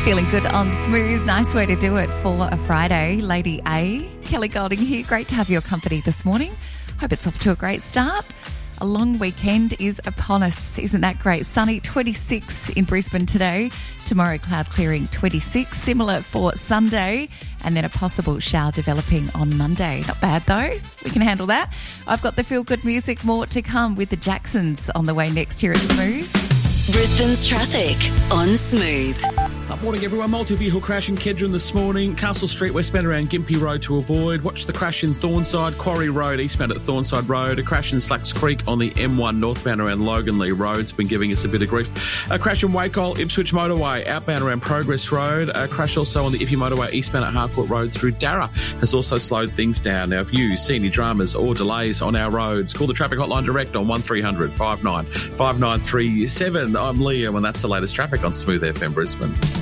Feeling good on Smooth. Nice way to do it for a Friday. Lady A, Kelly Golding here. Great to have your company this morning. Hope it's off to a great start. A long weekend is upon us. Isn't that great? Sunny, 26 in Brisbane today. Tomorrow, cloud clearing, 26. Similar for Sunday. And then a possible shower developing on Monday. Not bad, though. We can handle that. I've got the feel-good music. More to come with the Jacksons on the way next here at Smooth. Brisbane's traffic on Smooth. Good morning, everyone. Multi-vehicle crash in Kedron this morning. Castle Street westbound around Gympie Road to avoid. Watch the crash in Thornside. Quarry Road eastbound at Thornside Road. A crash in Slacks Creek on the M1 northbound around Loganley Road. It's been giving us a bit of grief. A crash in Wacol, Ipswich Motorway outbound around Progress Road. A crash also on the Iffy Motorway eastbound at Harcourt Road through Darra has also slowed things down. Now, if you see any dramas or delays on our roads, call the traffic hotline direct on 1300 59 5937. I'm Liam, and that's the latest traffic on Smooth FM Brisbane.